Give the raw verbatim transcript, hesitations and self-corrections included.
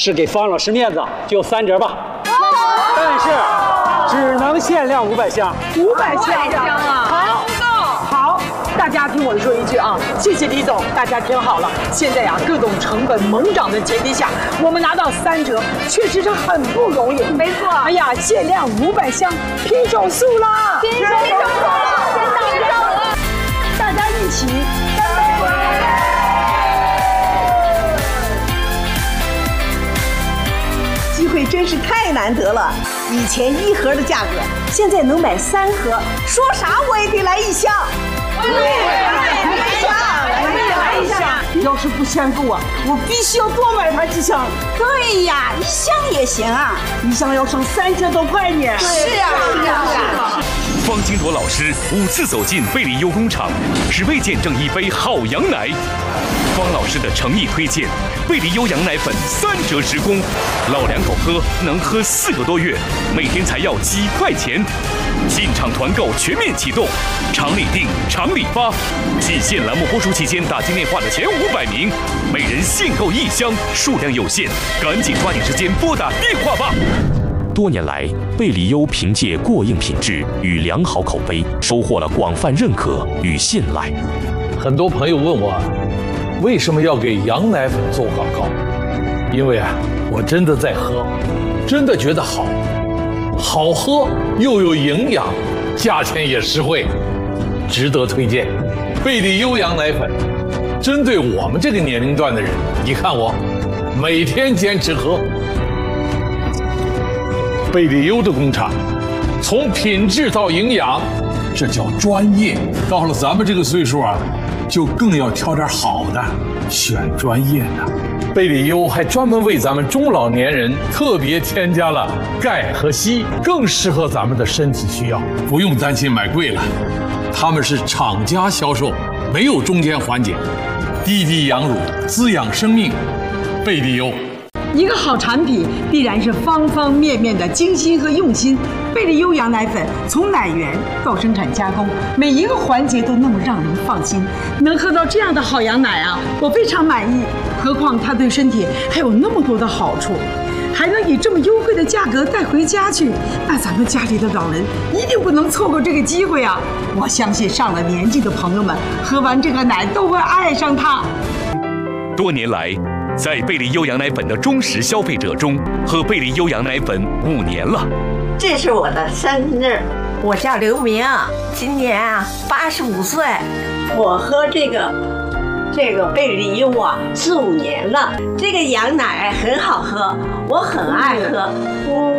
是给方老师面子，就三折吧。但是只能限量五百箱。 五百箱啊！好，好，大家听我说一句啊，谢谢李总，大家听好了，现在呀、啊，各种成本猛涨的前提下，我们拿到三折，确实是很不容易。 没错。 哎呀，限量五百箱，拼手速啦！ 拼手速了，真到真到！ 大家一起干杯！ 机会真是太难得了，以前一盒的价格，现在能买三盒，说啥我也得来一箱。对，来一箱，来一箱。 要是不嫌够啊，我必须要多买它几箱。 对呀，一箱也行啊， 一箱要省三千多块呢。 是啊，是啊，是啊。 方金铎老师五次走进贝利优工厂，只为见证一杯好羊奶。方老师的诚意推荐，贝利优羊奶粉三折时供，老两口喝能喝四个多月，每天才要几块钱。进场团购全面启动，厂里订，厂里发。季限栏目播出期间打进电话的前五百名，每人限购一箱，数量有限，赶紧抓紧时间拨打电话吧。多年来，贝利优凭借过硬品质与良好口碑，收获了广泛认可与信赖。 很多朋友问我，为什么要给羊奶粉做广告？因为啊，我真的在喝，真的觉得好，好喝又有营养，价钱也实惠，值得推荐。贝利优羊奶粉，针对我们这个年龄段的人，你看我每天坚持喝。贝利优的工厂，从品质到营养，这叫专业。到了咱们这个岁数啊，就更要挑点好的，选专业的。贝利优还专门为咱们中老年人特别添加了钙和硒，更适合咱们的身体需要，不用担心买贵了。他们是厂家销售，没有中间环节，滴滴羊乳，滋养生命。贝利优。 一个好产品必然是方方面面的精心和用心。贝利优羊奶粉从奶源到生产加工，每一个环节都那么让人放心。能喝到这样的好羊奶啊，我非常满意。何况它对身体还有那么多的好处，还能以这么优惠的价格带回家去，那咱们家里的老人一定不能错过这个机会啊！我相信上了年纪的朋友们喝完这个奶都会爱上它。 多年来，在贝利优羊奶粉的忠实消费者中，喝贝利优羊奶粉五年了。 这是我的生日， 我叫刘明，今年啊八十五岁。 我喝这个这个贝利优啊四五年了，这个羊奶很好喝，我很爱喝。